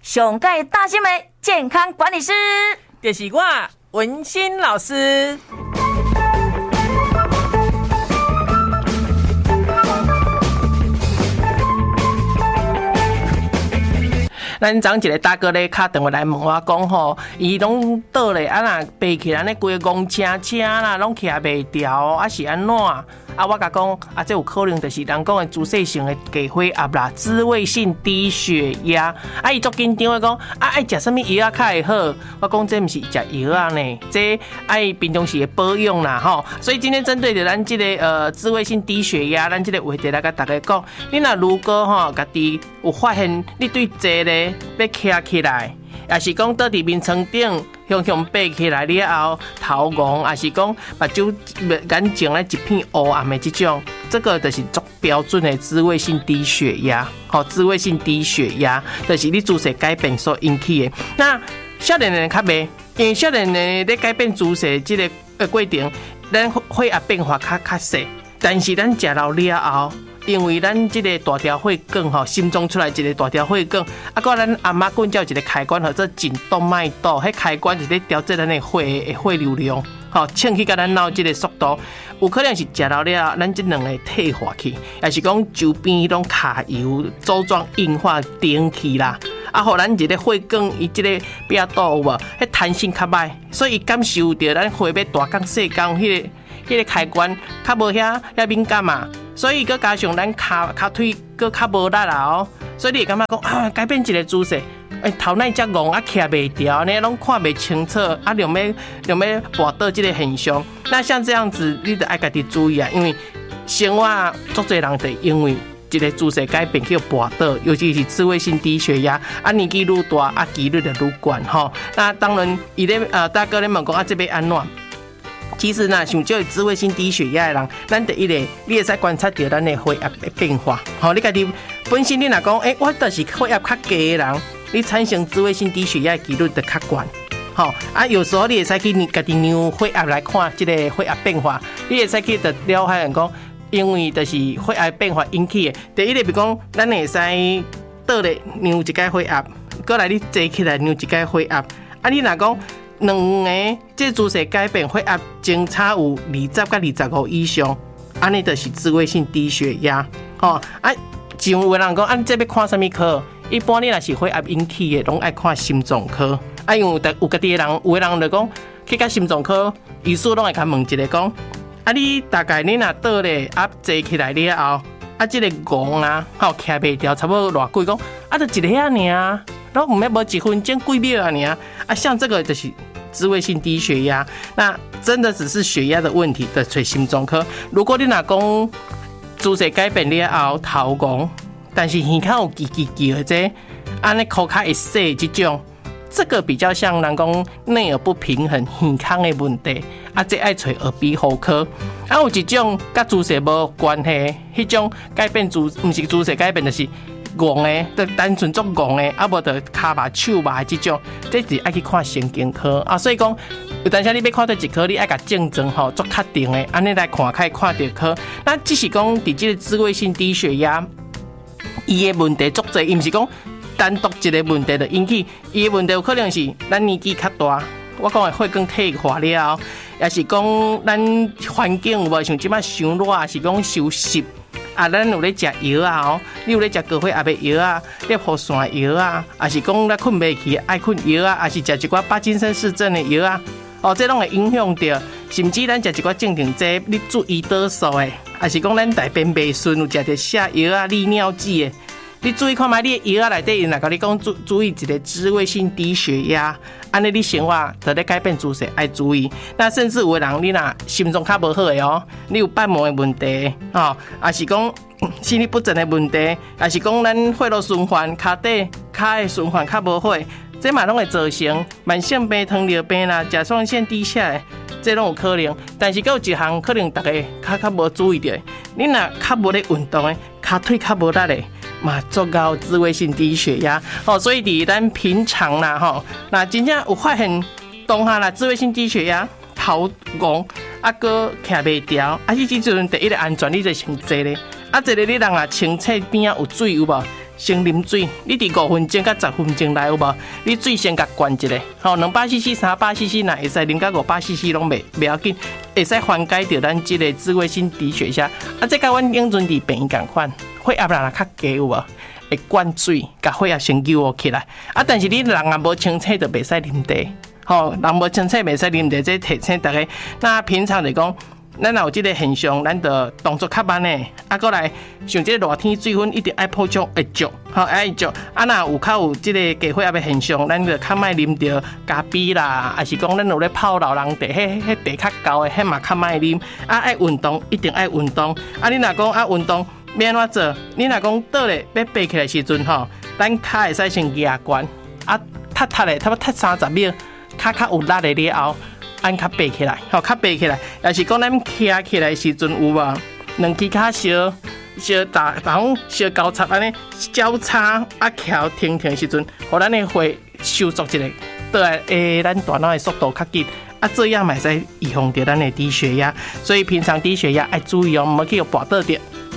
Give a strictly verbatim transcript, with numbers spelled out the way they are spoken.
上届大新闻健康管理师， 就是我文心老师。咱昨一个大哥咧打电话来问我讲吼，伊拢倒咧啊若爬起来，安尼规个戆青青啦，拢起来袂调，啊是安怎？啊，我甲讲啊，这有可能就是人讲的自细性的低血压啦，自慰性低血压。啊，伊足紧张的讲啊，爱食什么药啊较会好？我讲这毋是食药啊呢，这爱平常时的保养啦吼。所以今天针对着咱这个呃自慰性低血压，咱这个话题来甲大家讲，你若如果吼家己有发现你对这咧要徛起来，也是讲倒伫面床顶。向向爬起来了后，头晕，还是讲目睭眼睛咧一片黑暗的这种，这个就是足标准的自慰性低血压。好，自慰性低血压就是你姿势改变所引起的。那少年人较袂，因为少年人咧改变姿势这个呃过程，咱血压变化较较细，但是咱食老了后。因为咱这个大条血管吼，心脏出来一个大条血管，啊，个咱阿妈棍叫一个开关，或者颈动脉窦，迄开关是咧调节咱的血的血流量，吼，称起甲咱脑这个速度，有可能是食到了，咱这两个退化去，也是讲周边迄种卡油组装硬化顶去啦，啊，互咱这个血管伊这个壁肚有无？迄弹性较歹，所以感受到咱血要大缸细缸，迄个迄个开关较无遐遐敏感嘛。所以，佮加上咱骹骹腿佮较无力啦哦，所以你会感觉讲啊，改变一个姿势，哎、欸，头那只戆啊，徛袂调，你拢看袂清楚，啊，两要两要跋倒这个现象。那像这样子，你就爱家己注意啊，因为生活足侪人就因为一个姿势改变叫跋倒，尤其是自慰性低血压，啊，年纪愈大，啊，几率就愈悬吼。那当然，伊咧呃，大哥咧问讲啊，这要安怎？其实呢，像这自慰性低血压的人，咱第一个，你会使观察到咱的血压的变化。好，你家己本身你若讲，诶、欸，我就是血压较低的人，你产生自慰性低血压的几率就较悬。好啊，有时候你会使去家己量血压来看这个血压变化，你会使去得了解人讲，因为就是血压变化引起的。第一个，比如讲，咱会使倒咧量一解血压，过来你坐起来量一解血压。啊，你若讲。两个这姿势改变，血压相差有二十到二十五以上，安尼就是自慰性低血压。吼、哦、啊，像有人讲，啊，这要看什么科？一般你若是血压引起的，拢爱看心脏科。啊，因为有有家己的人，有的人就讲去甲心脏科医师拢会甲问一个讲，啊，你大概你若倒咧，啊，坐起来了后，啊，这个戆啊，吼，徛袂调，差不多偌久讲，啊，就一个啊尔。然后唔要无一分钟几秒啊你啊，啊像这个就是自慰性低血压，那真的只是血压的问题的，找心脏科。如果你若讲姿势改变了后头晕，但是耳孔有叽叽叫的这，安尼口卡会细这种，这个比较像人讲内耳不平衡、耳孔的问题，啊这爱找耳鼻喉科。啊有一种甲姿势无关系，迄种改变姿，唔是姿势改变，就是。戆的，就单纯做戆的，啊无就骹麻、手麻这种，这是爱去看神经科啊。所以讲，有当时你要看到一科，你爱甲症状吼做确定的，安尼来看可以看到科。那只是讲，伫这个自慰性低血压，伊的问题足侪，伊毋是讲单独一个问题就引起，伊的问题有可能是咱年纪较大，我讲的血管退化了后，也是讲咱环境有无像即摆伤热，还是讲休息。啊，咱有咧食药啊，哦，你有咧食高血压的药啊，尿布线药啊，还是讲咱困袂去爱困药啊，还是食一寡帕金森氏症的药啊，哦，这拢会影响到，甚至咱食一寡正常剂，你注胰岛素的，还是讲咱大便袂顺，有食着瀉药啊、利尿剂的，你注意看卖，你的药啊内底，因若甲你讲注注意一个自慰性低血压，安尼你生活就咧改变姿势，爱注意。那甚至有的人，你若心脏较无好的哦，你有瓣膜的问题，哦，还是讲心律不整的问题，还是讲咱血路循环、脚底脚的循环较无好，这嘛拢会造成慢性病、糖尿病啦、甲状腺低下的，这拢有可能。但是，还有一项可能大家较较无注意到，你若较无咧运动的，脚腿较无力的。嘛，足高自慰性低血压，哦，所以伫咱平常啦，吼，那真正有发现当下啦，自慰性低血压、头晕，啊，搁徛袂调，啊，迄时阵第一个安全，你就先坐咧，啊，坐咧你人啊，清澈边啊有水有无？ 先啉水，你伫五分钟到十分钟内有无？你水先甲灌一下，吼，两百 C C、三百 C C 若会使啉到五百 C C 拢袂袂要紧，会使缓解掉咱即个自卫性低血压。啊，这甲阮永春伫病院共款，血压若较低有无？会灌水，甲血压先救活起来。啊，但是你人也无清醒，就袂使啉茶。吼，人无清醒袂使啉茶，这提醒大家。那平常来讲。咱若有即个现象，咱着动作较慢诶，啊，过来像即个热天水分一定爱补充会足，吼爱足。啊，若有较有即个低血压诶现象，咱着较莫啉着咖啡啦，还是讲咱有咧泡老人茶，迄迄茶较高诶，迄嘛较莫啉。啊，爱运动一定爱运动。啊，你若讲啊运动要安怎做？你若讲倒咧要爬起来时阵吼，咱骹会使先压悬，啊，踢踢咧，差不多踢三十秒，骹较有力诶了后。按较爬起来，吼，较爬起来，也是讲咱徛起来时阵有无？两只脚小小打打种小交叉安尼交叉啊，翘停停时阵，互咱的血收缩一下，倒来诶，咱大脑的速度较紧。啊，这样嘛使预防着咱的低血压。所以平常低血压爱注意哦，唔好去有跋倒着。